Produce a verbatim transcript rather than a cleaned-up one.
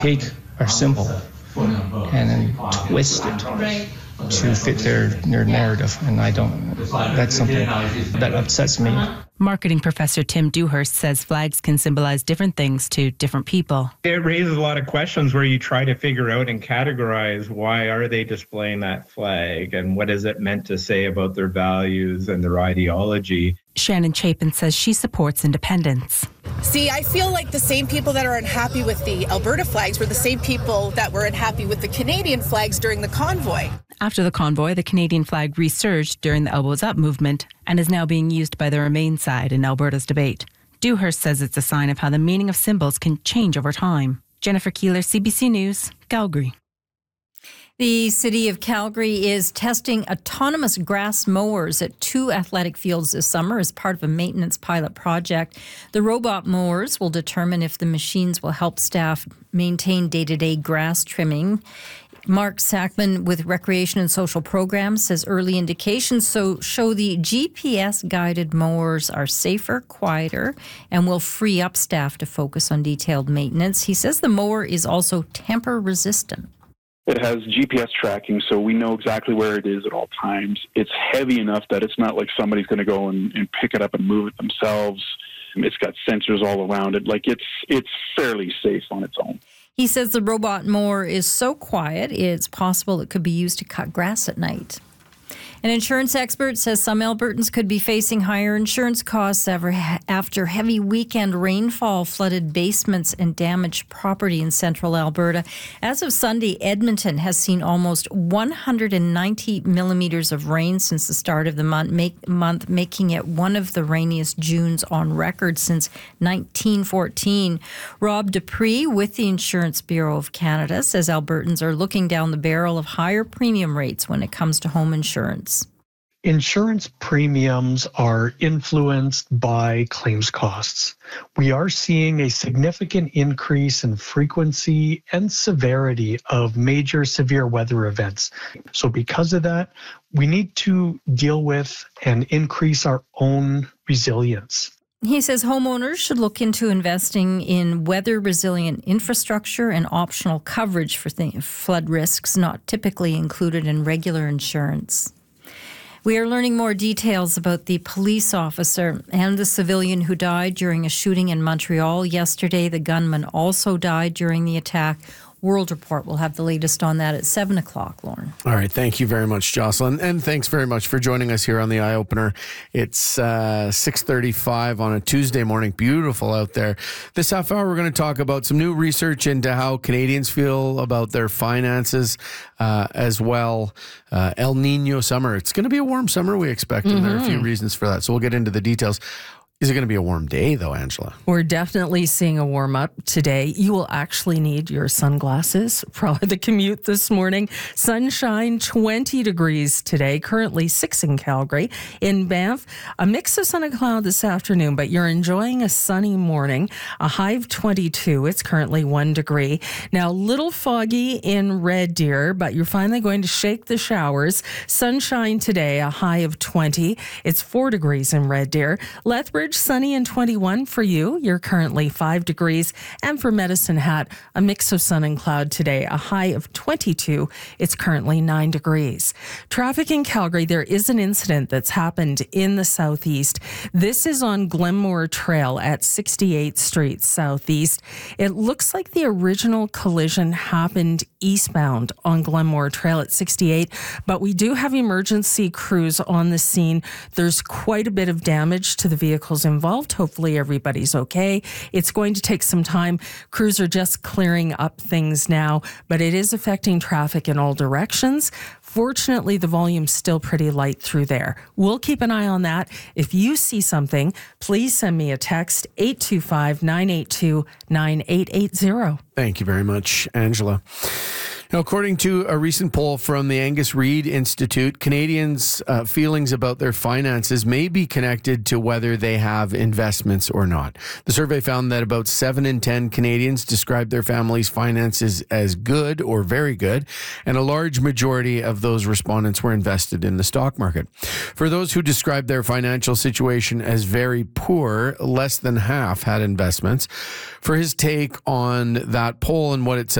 take our symbol and then twist it to fit their, their narrative, and I don't, that's something that upsets me. Marketing professor Tim Dewhurst says flags can symbolize different things to different people. It raises a lot of questions where you try to figure out and categorize why are they displaying that flag and what is it meant to say about their values and their ideology. Shannon Chapin says she supports independence. See, I feel like the same people that are unhappy with the Alberta flags were the same people that were unhappy with the Canadian flags during the convoy. After the convoy, the Canadian flag resurged during the Elbows Up movement and is now being used by the Remain side in Alberta's debate. Dewhurst says it's a sign of how the meaning of symbols can change over time. Jennifer Keeler, C B C News, Calgary. The City of Calgary is testing autonomous grass mowers at two athletic fields this summer as part of a maintenance pilot project. The robot mowers will determine if the machines will help staff maintain day-to-day grass trimming. Mark Sackman with Recreation and Social Programs says early indications so show the G P S-guided mowers are safer, quieter, and will free up staff to focus on detailed maintenance. He says the mower is also tamper-resistant. It has G P S tracking, so we know exactly where it is at all times. It's heavy enough that it's not like somebody's going to go and, and pick it up and move it themselves. It's got sensors all around it. Like it's it's fairly safe on its own. He says the robot mower is so quiet, it's possible it could be used to cut grass at night. An insurance expert says some Albertans could be facing higher insurance costs after heavy weekend rainfall flooded basements and damaged property in central Alberta. As of Sunday, Edmonton has seen almost one hundred ninety millimeters of rain since the start of the month, make, month, making it one of the rainiest Junes on record since nineteen fourteen. Rob Dupree with the Insurance Bureau of Canada says Albertans are looking down the barrel of higher premium rates when it comes to home insurance. Insurance premiums are influenced by claims costs. We are seeing a significant increase in frequency and severity of major severe weather events. So because of that, we need to deal with and increase our own resilience. He says homeowners should look into investing in weather-resilient infrastructure and optional coverage for th- flood risks not typically included in regular insurance. We are learning more details about the police officer and the civilian who died during a shooting in Montreal yesterday. The gunman also died during the attack. World Report will have the latest on that at seven o'clock, Lauren. All right. Thank you very much, Jocelyn. And thanks very much for joining us here on the Eye Opener. It's uh, six thirty-five on a Tuesday morning. Beautiful out there. This half hour, we're going to talk about some new research into how Canadians feel about their finances uh, as well. Uh, El Nino summer. It's going to be a warm summer, we expect, and mm-hmm. there are a few reasons for that. So we'll get into the details. Is it going to be a warm day, though, Angela? We're definitely seeing a warm up today. You will actually need your sunglasses for the commute this morning. Sunshine, twenty degrees today, currently six in Calgary. In Banff, a mix of sun and cloud this afternoon, but you're enjoying a sunny morning. A high of twenty-two. It's currently one degree. Now, a little foggy in Red Deer, but you're finally going to shake the showers. Sunshine today, a high of twenty. It's four degrees in Red Deer. Lethbridge, sunny and twenty-one for you. You're currently five degrees. And for Medicine Hat, a mix of sun and cloud today, a high of twenty-two. It's currently nine degrees. Traffic in Calgary, there is an incident that's happened in the southeast. This is on Glenmore Trail at sixty-eighth Street Southeast. It looks like the original collision happened eastbound on Glenmore Trail at sixty-eight, but we do have emergency crews on the scene. There's quite a bit of damage to the vehicles involved. Hopefully everybody's okay. It's going to take some time. Crews are just clearing up things now, but it is affecting traffic in all directions. Fortunately, the volume's still pretty light through there. We'll keep an eye on that. If you see something, please send me a text, eight two five, nine eight two, nine eight eight zero. Thank you very much, Angela. Now, according to a recent poll from the Angus Reid Institute, Canadians' uh, feelings about their finances may be connected to whether they have investments or not. The survey found that about seven in ten Canadians described their family's finances as good or very good, and a large majority of those respondents were invested in the stock market. For those who described their financial situation as very poor, less than half had investments. For his take on that poll and what it says